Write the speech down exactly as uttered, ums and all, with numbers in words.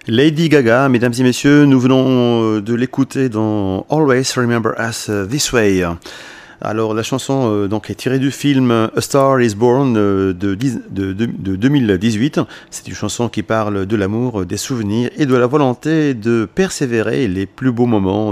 Lady Gaga, mesdames et messieurs, nous venons de l'écouter dans Always Remember Us This Way. Alors la chanson euh, donc est tirée du film A Star Is Born euh, de, dix, de, de, de deux mille dix-huit. C'est une chanson qui parle de l'amour, des souvenirs et de la volonté de persévérer les plus beaux moments